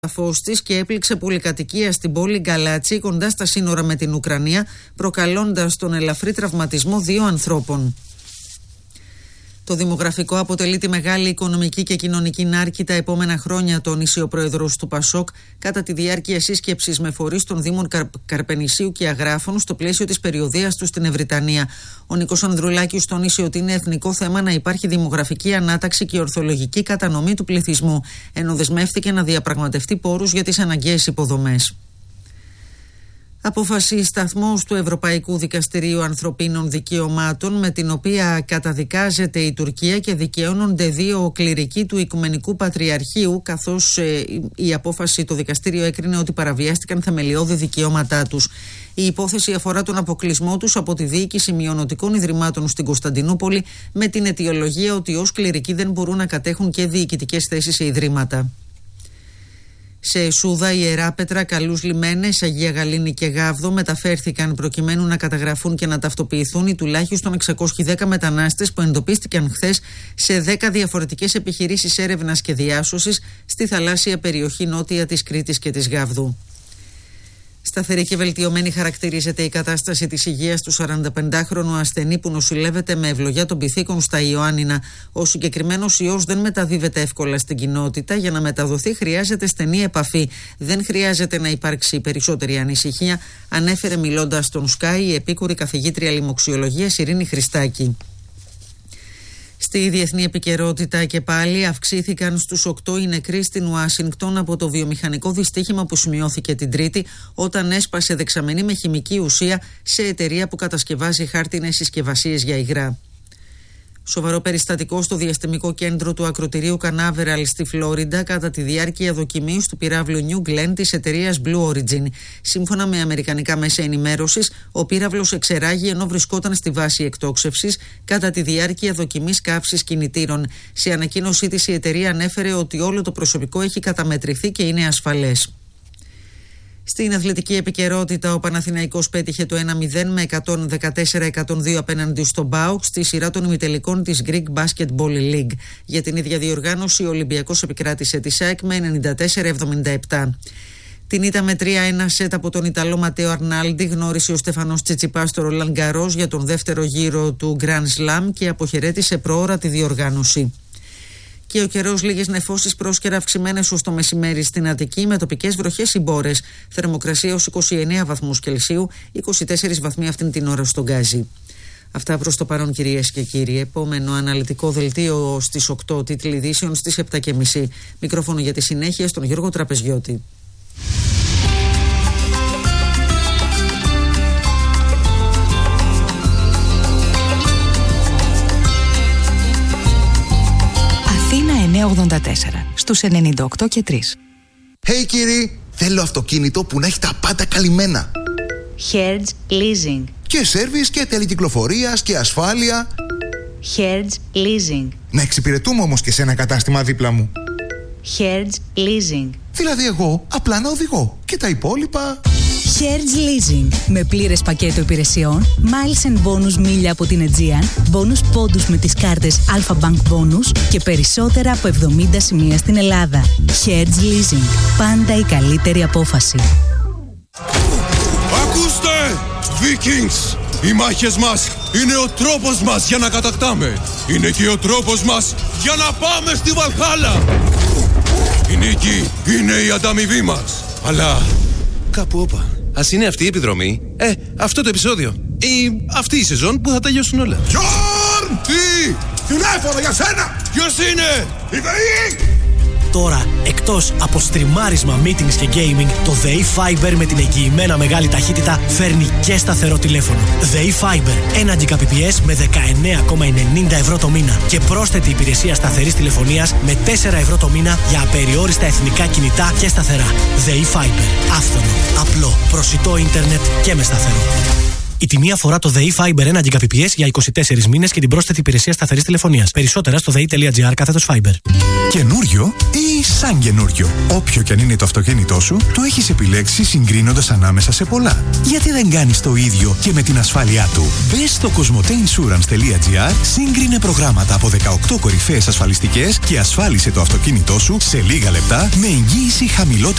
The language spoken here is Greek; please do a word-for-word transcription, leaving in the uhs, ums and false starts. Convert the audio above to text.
φως της και έπληξε πολυκατοικία στην πόλη Γκαλάτσι κοντά στα σύνορα με την Ουκρανία, προκαλώντας τον ελαφρύ τραυματισμό δύο ανθρώπων. Το δημογραφικό αποτελεί τη μεγάλη οικονομική και κοινωνική νάρκη τα επόμενα χρόνια, τόνισε ο πρόεδρος του Πασόκ κατά τη διάρκεια σύσκεψης με φορείς των Δήμων Καρ... Καρπενησίου και Αγράφων στο πλαίσιο της περιοδείας του στην Ευρυτανία. Ο Νίκος Ανδρουλάκης τόνισε ότι είναι εθνικό θέμα να υπάρχει δημογραφική ανάταξη και ορθολογική κατανομή του πληθυσμού, ενώ δεσμεύτηκε να διαπραγματευτεί πόρους για τις αναγκαίες υποδομές. Απόφαση σταθμός του Ευρωπαϊκού Δικαστηρίου Ανθρωπίνων Δικαιωμάτων, με την οποία καταδικάζεται η Τουρκία και δικαιώνονται δύο κληρικοί του Οικουμενικού Πατριαρχείου, καθώς ε, η απόφαση το δικαστήριο έκρινε ότι παραβιάστηκαν θεμελιώδη δικαιώματά τους. Η υπόθεση αφορά τον αποκλεισμό τους από τη διοίκηση μειωνοτικών ιδρυμάτων στην Κωνσταντινούπολη, με την αιτιολογία ότι ως κληρικοί δεν μπορούν να κατέχουν και διοικητικές θέσεις σε ιδρύματα. Σε Σούδα, Ιεράπετρα, Καλούς Λιμένες, Αγία Γαλήνη και Γάβδο μεταφέρθηκαν προκειμένου να καταγραφούν και να ταυτοποιηθούν οι τουλάχιστον εξακόσιοι δέκα μετανάστες που εντοπίστηκαν χθες σε δέκα διαφορετικές επιχειρήσεις έρευνας και διάσωσης στη θαλάσσια περιοχή νότια της Κρήτης και της Γάβδου. Σταθερή και βελτιωμένη χαρακτηρίζεται η κατάσταση της υγείας του σαρανταπεντάχρονου ασθενή που νοσηλεύεται με ευλογιά των πυθίκων στα Ιωάννινα. Ο συγκεκριμένος ιός δεν μεταδίδεται εύκολα στην κοινότητα. Για να μεταδοθεί χρειάζεται στενή επαφή. Δεν χρειάζεται να υπάρξει περισσότερη ανησυχία, ανέφερε μιλώντας στον Sky η επίκουρη καθηγήτρια λοιμοξιολογίας Ειρήνη Χριστάκη. Στη διεθνή επικαιρότητα και πάλι αυξήθηκαν στους οκτώ οι νεκροί στην Ουάσιγκτον από το βιομηχανικό δυστύχημα που σημειώθηκε την Τρίτη όταν έσπασε δεξαμενή με χημική ουσία σε εταιρεία που κατασκευάζει χάρτινες συσκευασίες για υγρά. Σοβαρό περιστατικό στο διαστημικό κέντρο του ακρωτηρίου Κανάβεραλ στη Φλόριντα κατά τη διάρκεια δοκιμής του πυράβλου New Glenn της εταιρείας Blue Origin. Σύμφωνα με αμερικανικά μέσα ενημέρωσης, ο πύραυλος εξεράγει ενώ βρισκόταν στη βάση εκτόξευσης κατά τη διάρκεια δοκιμής καύσης κινητήρων. Σε ανακοίνωσή της η εταιρεία ανέφερε ότι όλο το προσωπικό έχει καταμετρηθεί και είναι ασφαλές. Στην αθλητική επικαιρότητα, ο Παναθηναϊκός πέτυχε το ένα μηδέν με εκατόν δεκατέσσερα εκατόν δύο απέναντι στον ΠΑΟΚ στη σειρά των ημιτελικών της Greek Basketball League. Για την ίδια διοργάνωση, ο Ολυμπιακός επικράτησε τη ΣΑΕΚ με ενενήντα τέσσερα εβδομήντα επτά. Την ήττα με τρία ένα σετ από τον Ιταλό Ματέο Αρνάλντι γνώρισε ο Στέφανος Τσιτσιπάς στο Ρολάν Γκαρός για τον δεύτερο γύρο του Grand Slam και αποχαιρέτησε προώρα τη διοργάνωση. Και ο καιρός, λίγες νεφώσεις πρόσκαιρα αυξημένες ως το μεσημέρι στην Αττική, με τοπικές βροχές ή μπόρες. Θερμοκρασία ως είκοσι εννέα βαθμούς Κελσίου, είκοσι τέσσερις βαθμοί αυτήν την ώρα στον Γκάζι. Αυτά προς το παρόν, κυρίες και κύριοι. Επόμενο αναλυτικό δελτίο στις οκτώ, τίτλοι ειδήσεων στις επτά και μισή. Μικρόφωνο για τη συνέχεια στον Γιώργο Τραπεζιώτη. εννιακόσια ογδόντα τέσσερα στους ενενήντα οκτώ και τρία. Hey κύριοι, θέλω αυτοκίνητο που να έχει τα πάντα καλυμμένα. Hertz Leasing. Και σέρβις και τελεκυκλοφορίας και ασφάλεια. Hertz Leasing. Να εξυπηρετούμε όμως και σε ένα κατάστημα δίπλα μου. Hertz Leasing. Δηλαδή εγώ απλά να οδηγώ και τα υπόλοιπα... Hertz Leasing. Με πλήρες πακέτο υπηρεσιών, miles and bonus μίλια από την Aegean, bonus πόντους με τις κάρτες Alpha Bank Bonus και περισσότερα από εβδομήντα σημεία στην Ελλάδα. Hertz Leasing. Πάντα η καλύτερη απόφαση. Ακούστε! Vikings! Οι μάχες μας είναι ο τρόπος μας για να κατακτάμε. Είναι και ο τρόπος μας για να πάμε στη Βαλχάλα. Η νίκη είναι η ανταμοιβή μας. Αλλά κάπου όπα. Ας είναι αυτή η επιδρομή, ε, αυτό το επεισόδιο ή αυτή η σεζόν που θα τελειώσουν όλα. Γιόρν! Τι! Τηλέφωνο για σένα! Ποιος είναι? Η ΔΕΗ! Τώρα, εκτός από στριμάρισμα, meetings και gaming, το ΔΕΗ Fiber με την εγγυημένα μεγάλη ταχύτητα φέρνει και σταθερό τηλέφωνο. ΔΕΗ Fiber, ένα Gbps με δεκαεννέα κόμμα ενενήντα ευρώ το μήνα και πρόσθετη υπηρεσία σταθερής τηλεφωνίας με τέσσερα ευρώ το μήνα για απεριόριστα εθνικά κινητά και σταθερά. ΔΕΗ Fiber, άφθονο, απλό, προσιτό ίντερνετ και με σταθερό. Η τιμή αφορά το ΔΕΗ Fiber ένα τζι μπι πι ες για είκοσι τέσσερις μήνες και την πρόσθετη υπηρεσία σταθερής τηλεφωνίας. Περισσότερα στο δei.gr κάθετος Fiber. Καινούριο ή σαν καινούριο. Όποιο κι αν είναι το αυτοκίνητό σου, το έχεις επιλέξει συγκρίνοντας ανάμεσα σε πολλά. Γιατί δεν κάνεις το ίδιο και με την ασφάλειά του? Μπες στο κοσμοτέινσουρανς.gr, σύγκρινε προγράμματα από δεκαοκτώ κορυφαίες ασφαλιστικές και ασφάλισε το αυτοκίνητό σου σε λίγα λεπτά με εγγύηση χαμηλότερη